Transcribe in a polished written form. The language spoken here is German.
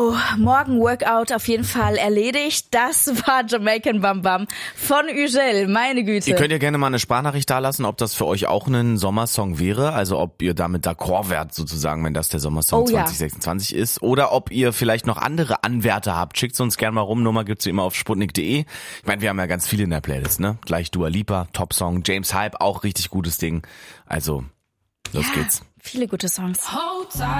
So, morgen Workout auf jeden Fall erledigt. Das war Jamaican Bam Bam von Ügel, meine Güte. Ihr könnt ja gerne mal eine Sprachnachricht dalassen, ob das für euch auch ein Sommersong wäre, also ob ihr damit d'accord wärt sozusagen, wenn das der Sommersong 2026 ist, oder ob ihr vielleicht noch andere Anwärter habt. Schickt uns gerne mal rum, Nummer gibt's wie immer auf sputnik.de. Ich meine, wir haben ja ganz viele in der Playlist, ne? Gleich Dua Lipa, Top-Song, James Hype, auch richtig gutes Ding. Also, los geht's. Viele gute Songs.